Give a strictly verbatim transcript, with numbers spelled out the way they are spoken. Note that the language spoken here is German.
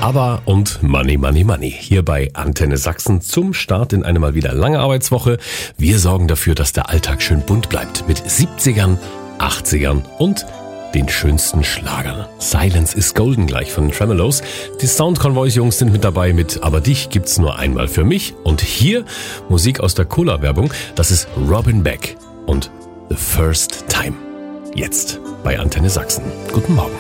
ABBA und Money, Money, Money. Hier bei Antenne Sachsen zum Start in eine mal wieder lange Arbeitswoche. Wir sorgen dafür, dass der Alltag schön bunt bleibt mit siebzigern, achtzigern und den schönsten Schlagern. Silence is Golden gleich von den Tremeloes. Die Sound Convoys Jungs sind mit dabei mit Aber dich gibt's nur einmal für mich. Und hier Musik aus der Cola-Werbung. Das ist Robin Beck und The First Time. Jetzt bei Antenne Sachsen. Guten Morgen.